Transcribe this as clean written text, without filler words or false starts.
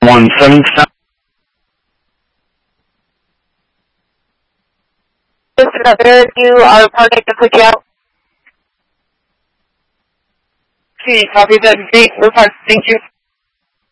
17. You are project to put you out. Okay, copy that. Great. We're fine. Thank you.